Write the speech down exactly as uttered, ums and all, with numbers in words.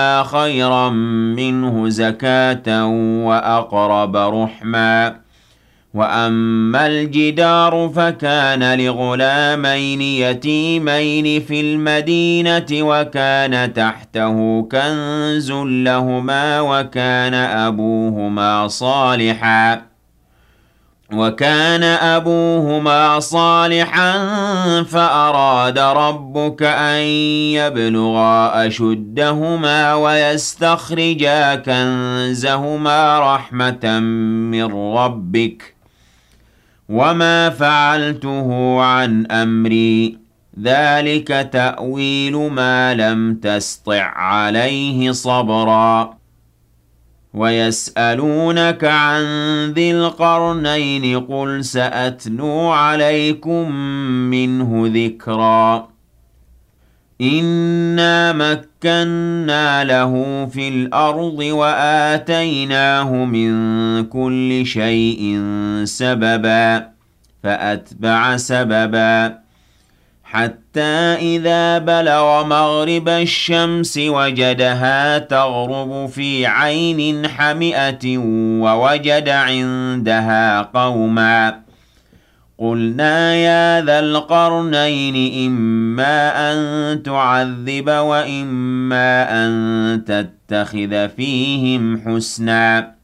خيرا منه زكاة وأقرب رحما وأما الجدار فكان لغلامين يتيمين في المدينة وكان تحته كنز لهما وكان أبوهما صالحا وكان أبوهما صالحا فأراد ربك أن يبلغا أشدهما ويستخرجا كنزهما رحمة من ربك وما فعلته عن أمري ذلك تأويل ما لم تسطع عليه صبرا ويسألونك عن ذي القرنين قل سأتلو عليكم منه ذكرا إنا مكنا له في الأرض وآتيناه من كل شيء سببا فأتبع سببا حتى إذا بلغ مغرب الشمس وجدها تغرب في عين حمئة ووجد عندها قوما قلنا يا ذا القرنين إما أن تعذب وإما أن تتخذ فيهم حسنا